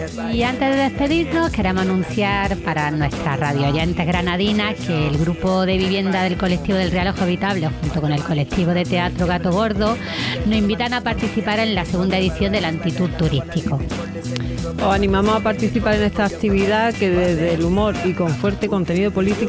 Y antes de despedirnos, queremos anunciar para nuestras radio oyentes granadinas que el grupo de vivienda del colectivo del Realojo Habitable, junto con el colectivo de teatro Gato Gordo, nos invitan a participar en la segunda edición del Antitur Turístico. Os animamos a participar en esta actividad que desde el humor y con fuerte contenido político